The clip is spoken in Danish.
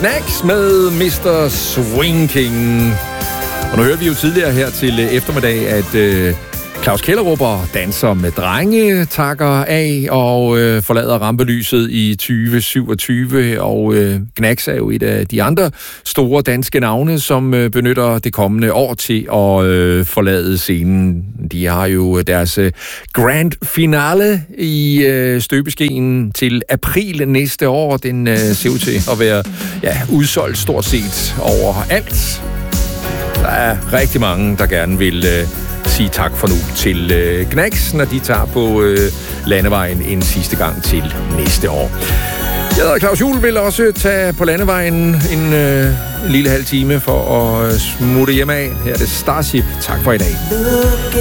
Knacks med Mr. Swing King. Og nu hørte vi jo tidligere her til eftermiddag, at Claus Kellerup danser med drenge, takker af og forlader rampelyset i 2027. Og Knacks er jo et af de andre store danske navne, som benytter det kommende år til at forlade scenen. De har jo deres grand finale i støbeskeen til april næste år. Den ser ud til at være udsolgt stort set overalt. Der er rigtig mange, der gerne vil sige tak for nu til Knacks, når de tager på landevejen en sidste gang til næste år. Jeg hedder Claus Juhl, vil også tage på landevejen en lille halv time for at smutte hjem af. Her er det Starship. Tak for i dag.